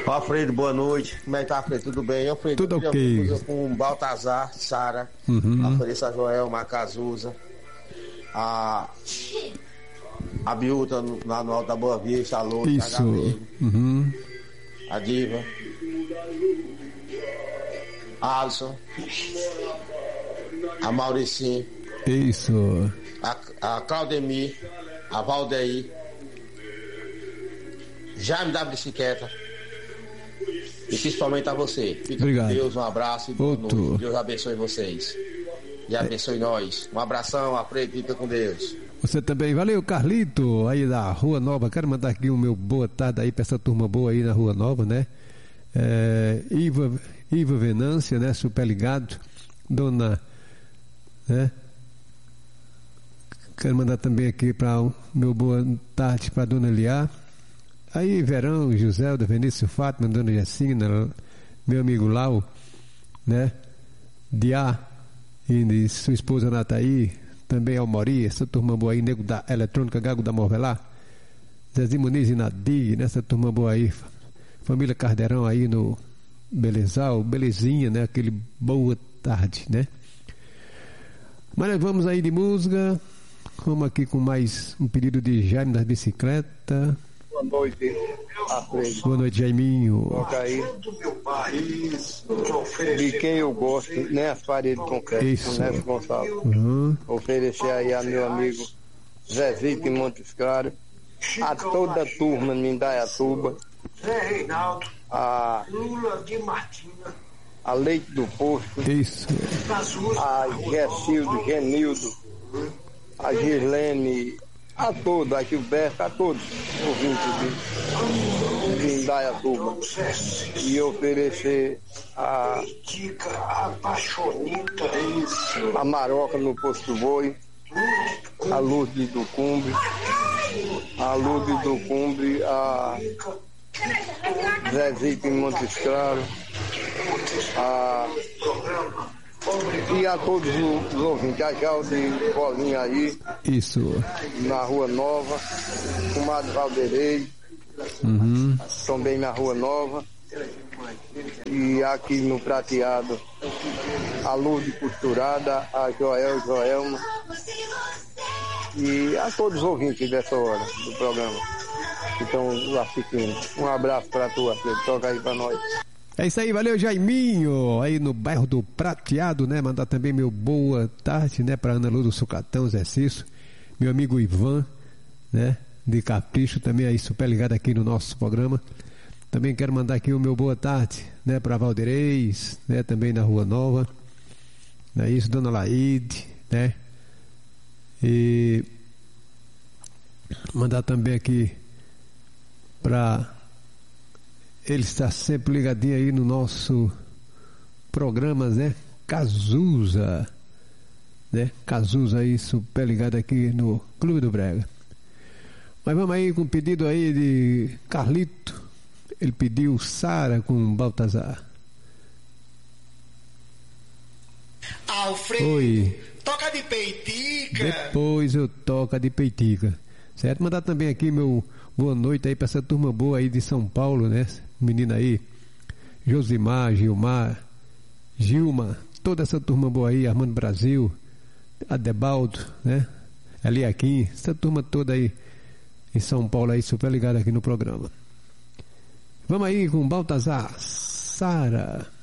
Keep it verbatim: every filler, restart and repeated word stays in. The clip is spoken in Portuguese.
Alfredo, boa noite. Como é que tá, Alfredo? Tudo bem? Alfredo, tudo ok. Com Baltazar, Sara, uhum. a França Joel, Macazuza, a, a Biúta lá no Alto da Boa Vista, a Lourdes, isso. Uhum. A Diva, a Alisson, a Mauricinho, isso. A, a Claudemir, a Valdeir, Jaime da Bicicleta. E principalmente a você. Fica Obrigado. Com Deus, um abraço e Outro. Deus abençoe vocês. E abençoe é. nós. Um abração, Alfredo, fica com Deus. Você também. Valeu, Carlito, aí da Rua Nova. Quero mandar aqui o meu boa tarde aí pra essa turma boa aí na Rua Nova, né? É, Iva, Iva Venância, né? Super ligado. Dona, né? Quero mandar também aqui para o meu boa tarde para Dona Eliá. Aí, Verão, José, da Vinícius Fátima, Dona Jacina, meu amigo Lau, né? Diá, e sua esposa Nataí, também Almori, essa turma boa aí, Nego da Eletrônica, Gago da Morvelá, Zezinho Muniz e Nadir, nessa turma boa aí, família Cardeirão aí no Belezal, Belezinha, né? Aquele boa tarde, né? Mas nós vamos aí de música, vamos aqui com mais um pedido de Jaime das Bicicletas. Boa noite, Alfredo. Boa noite, Jaiminho. Toca aí. De quem eu gosto, nem as paredes concretas, com Neto Gonçalves. Uhum. Oferecer aí a meu amigo Zezito em Montes Claros, a toda a turma de Indaiatuba, a, a Leite do Posto, isso. A Gessildo, Genildo, a Gislene, a todos, a Gilberto, a todos ouvintes de, de Indaiatuba. E oferecer a, a Maroca no Posto Boi, a Lourdes do Cumbre, a Lourdes do Cumbre, a Zezito em Montes Claros, a e a todos os ouvintes, a Gal de Bolinha aí, isso, na Rua Nova, o Madre Valderei, uhum. também na Rua Nova, e aqui no Prateado, a Lourdes Costurada, a Joel Joelma, e a todos os ouvintes dessa hora do programa que estão assistindo. Um abraço para tu, Alfredo, toca aí para nós. É isso aí, valeu, Jaiminho, aí no bairro do Prateado, né? Mandar também meu boa tarde, né? Para Ana Lu do Sucatão, Zé Cício, meu amigo Ivan, né? De Capricho, também aí super ligado aqui no nosso programa. Também quero mandar aqui o meu boa tarde, né? Para Valdereis, né? Também na Rua Nova, não é isso, Dona Laide, né? E mandar também aqui para ele está sempre ligadinho aí no nosso programa, né? Cazuza, né? Cazuza aí, super ligado aqui no Clube do Brega. Mas vamos aí com o pedido aí de Carlito. Ele pediu Sara com Baltazar. Alfredo, oi. Toca de peitica. Depois eu toco de peitica. Certo? Mandar também aqui meu boa noite aí para essa turma boa aí de São Paulo, né? Menina aí, Josimar, Gilmar, Gilma, toda essa turma boa aí, Armando Brasil, Adebaldo, né? Eliaquim, essa turma toda aí em São Paulo aí, super ligada aqui no programa. Vamos aí com Baltazar, Sara.